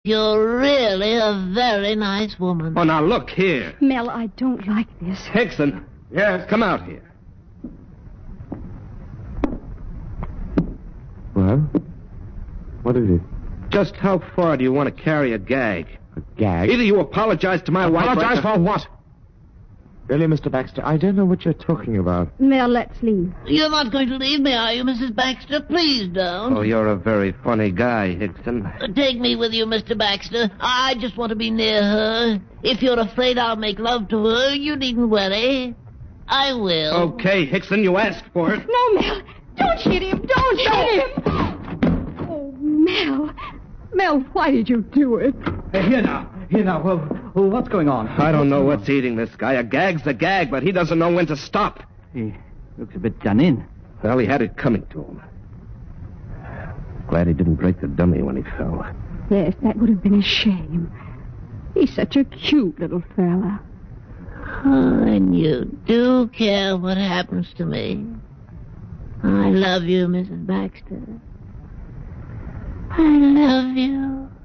You're really a very nice woman. Oh, now look here. Mel, I don't like this. Hickson. Yes? Come out here. Well? What is it? Just how far do you want to carry a gag? A gag? Either you apologize to my wife... Apologize for what? Really, Mr. Baxter, I don't know what you're talking about. Mel, let's leave. You're not going to leave me, are you, Mrs. Baxter? Please don't. Oh, you're a very funny guy, Hickson. Take me with you, Mr. Baxter. I just want to be near her. If you're afraid I'll make love to her, you needn't worry. I will. Okay, Hickson, you asked for it. No, Mel. Don't hit him. Don't hit him. Oh, Mel. Mel, why did you do it? Here now. Well, what's going on? I don't know what's eating this guy. A gag's a gag, but he doesn't know when to stop. He looks a bit done in. Well, he had it coming to him. Glad he didn't break the dummy when he fell. Yes, that would have been a shame. He's such a cute little fella. Oh, and you do care what happens to me. I love you, Mrs. Baxter. I love you.